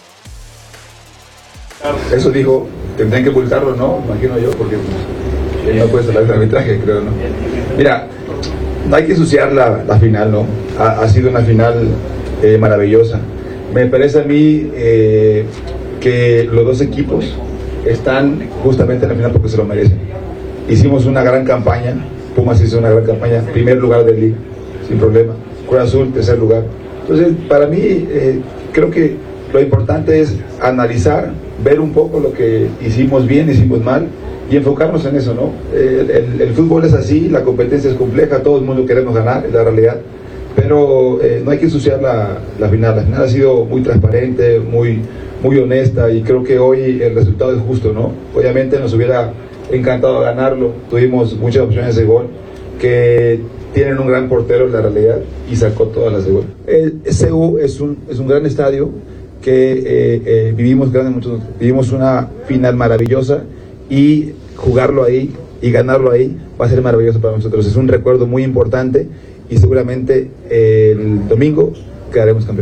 Eso dijo, tendrían que ocultarlo, ¿no? Imagino yo, porque él no puede hablar del arbitraje, creo, ¿no? Mira, no hay que ensuciar la, la final, ¿no? Ha, ha sido una final eh, maravillosa. Me parece a mí eh, que los dos equipos están justamente en la final porque se lo merecen. Hicimos una gran campaña, Pumas hizo una gran campaña, primer lugar del liga, sin problema. Cruz Azul, tercer lugar. Entonces, para mí, eh, creo que lo importante es analizar, ver un poco lo que hicimos bien, hicimos mal, y enfocarnos en eso, ¿no? El, el, el fútbol es así, la competencia es compleja, todo el mundo queremos ganar, es la realidad, pero eh, no hay que ensuciar la, la final. La final ha sido muy transparente, muy... muy honesta, y creo que hoy el resultado es justo, ¿no? Obviamente nos hubiera encantado ganarlo, tuvimos muchas opciones de gol, que tienen un gran portero en la realidad, y sacó todas las de gol. El C U es un, es un gran estadio, que eh, eh, vivimos, grandes, vivimos una final maravillosa, y jugarlo ahí, y ganarlo ahí, va a ser maravilloso para nosotros. Es un recuerdo muy importante, y seguramente eh, el domingo quedaremos campeones.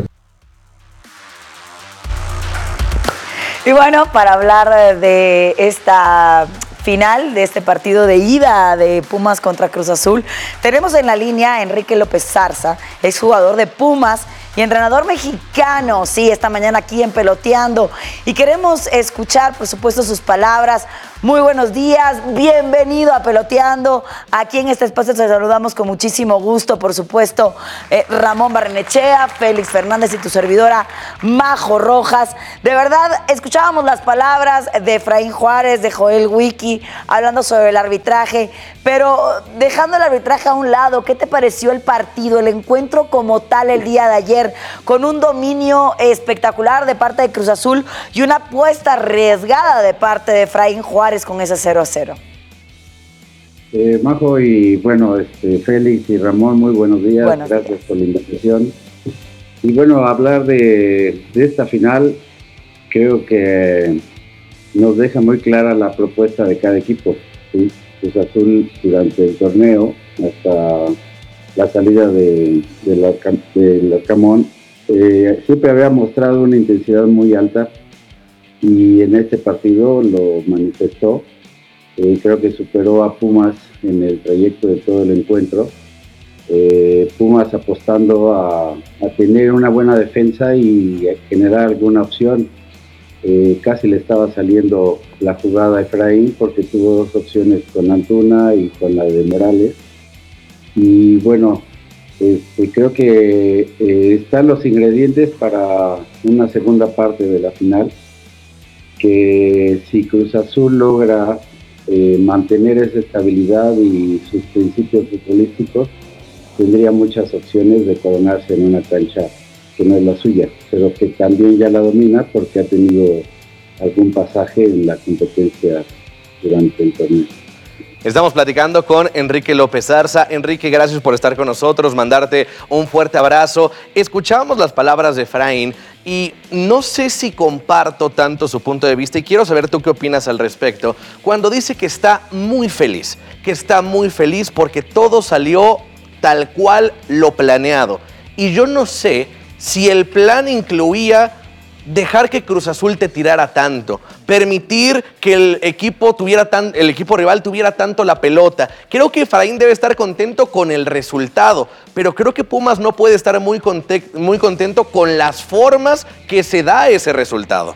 Y bueno, para hablar de esta final, de este partido de ida de Pumas contra Cruz Azul, tenemos en la línea a Enrique López Zarza, exjugador de Pumas, y entrenador mexicano, sí, esta mañana aquí en Peloteando. Y queremos escuchar, por supuesto, sus palabras. Muy buenos días, bienvenido a Peloteando. Aquí en este espacio te saludamos con muchísimo gusto, por supuesto, eh, Ramón Barrenechea, Félix Fernández y tu servidora Majo Rojas. De verdad, escuchábamos las palabras de Efraín Juárez, de Joel Wiki, hablando sobre el arbitraje, pero dejando el arbitraje a un lado, ¿qué te pareció el partido, el encuentro como tal el día de ayer, con un dominio espectacular de parte de Cruz Azul y una apuesta arriesgada de parte de Efraín Juárez con ese cero a cero? Eh, Majo y bueno, este, Félix y Ramón, muy buenos días, buenos gracias días. por la invitación. Y bueno, hablar de, de esta final, creo que nos deja muy clara la propuesta de cada equipo, ¿sí? Cruz Azul durante el torneo, hasta la salida de, de la, del Arcamón, eh, siempre había mostrado una intensidad muy alta, y en este partido lo manifestó. Eh, creo que superó a Pumas en el trayecto de todo el encuentro. Eh, Pumas apostando a, a tener una buena defensa y a generar alguna opción. Eh, casi le estaba saliendo la jugada a Efraín porque tuvo dos opciones con Antuna y con la de Morales. Y bueno, este, creo que eh, están los ingredientes para una segunda parte de la final, que si Cruz Azul logra eh, mantener esa estabilidad y sus principios futbolísticos, tendría muchas opciones de coronarse en una cancha que no es la suya, pero que también ya la domina porque ha tenido algún pasaje en la competencia durante el torneo. Estamos platicando con Enrique López Arza. Enrique, gracias por estar con nosotros, mandarte un fuerte abrazo. Escuchábamos las palabras de Efraín y no sé si comparto tanto su punto de vista y quiero saber tú qué opinas al respecto. Cuando dice que está muy feliz, que está muy feliz porque todo salió tal cual lo planeado. Y yo no sé si el plan incluía dejar que Cruz Azul te tirara tanto, permitir que el equipo tuviera tan, el equipo rival tuviera tanto la pelota. Creo que Efraín debe estar contento con el resultado, pero creo que Pumas no puede estar muy, conte- muy contento con las formas que se da ese resultado.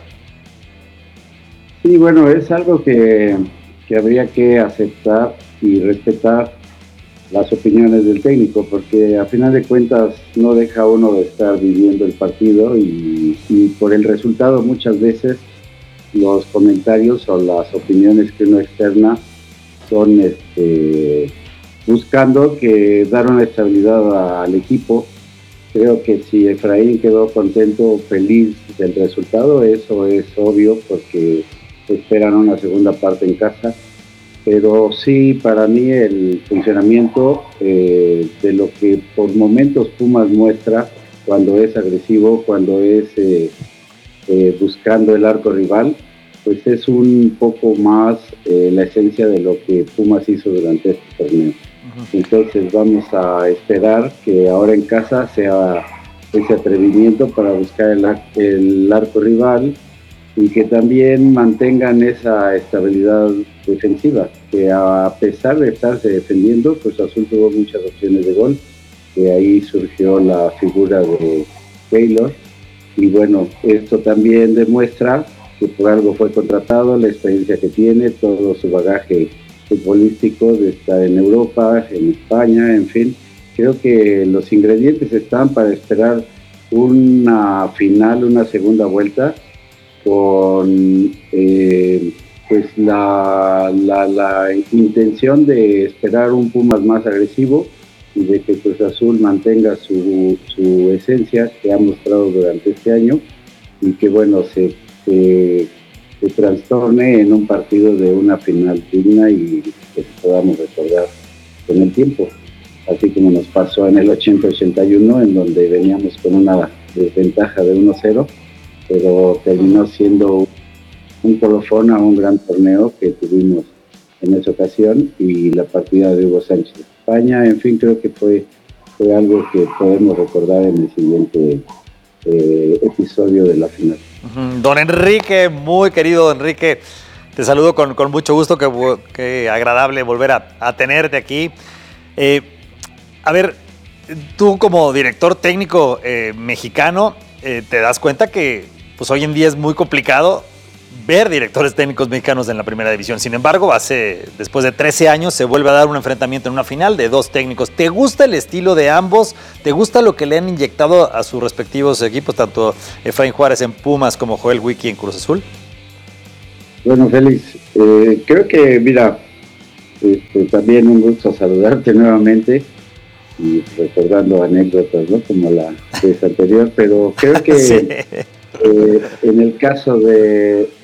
Sí, bueno, es algo que, que habría que aceptar y respetar las opiniones del técnico, porque a final de cuentas no deja uno de estar viviendo el partido y, y por el resultado muchas veces los comentarios o las opiniones que uno externa son este, buscando que dar una estabilidad a, al equipo. Creo que si Efraín quedó contento, feliz del resultado, eso es obvio porque esperan una segunda parte en casa. Pero sí, para mí el funcionamiento eh, de lo que por momentos Pumas muestra cuando es agresivo, cuando es eh, eh, buscando el arco rival, pues es un poco más eh, la esencia de lo que Pumas hizo durante este torneo. Uh-huh. Entonces vamos a esperar que ahora en casa sea ese atrevimiento para buscar el, el arco rival, y que también mantengan esa estabilidad defensiva, que a pesar de estarse defendiendo, pues Azul tuvo muchas opciones de gol, de ahí surgió la figura de Taylor, y bueno, esto también demuestra que por algo fue contratado, la experiencia que tiene, todo su bagaje futbolístico de estar en Europa, en España, en fin. Creo que los ingredientes están para esperar una final, una segunda vuelta, con eh, pues la, la, la intención de esperar un Pumas más agresivo y de que Cruz Azul mantenga su, su esencia que ha mostrado durante este año, y que bueno, se, se, se trastorne en un partido de una final digna y que podamos recordar con el tiempo, así como nos pasó en el ochenta ochenta y uno, en donde veníamos con una desventaja de uno cero, pero terminó siendo un colofón a un gran torneo que tuvimos en esa ocasión, y la partida de Hugo Sánchez de España. En fin, creo que fue, fue algo que podemos recordar en el siguiente eh, episodio de la final. Uh-huh. Don Enrique, muy querido Enrique, te saludo con, con mucho gusto, qué, qué agradable volver a, a tenerte aquí. Eh, a ver, tú como director técnico eh, mexicano eh, te das cuenta que pues hoy en día es muy complicado ver directores técnicos mexicanos en la primera división. Sin embargo, hace después de trece años se vuelve a dar un enfrentamiento en una final de dos técnicos. ¿Te gusta el estilo de ambos? ¿Te gusta lo que le han inyectado a sus respectivos equipos, tanto Efraín Juárez en Pumas como Joel Wiki en Cruz Azul? Bueno, Félix, eh, creo que, mira, este, también un gusto saludarte nuevamente y recordando anécdotas, ¿no? Como la vez anterior, pero creo que sí. eh, en el caso de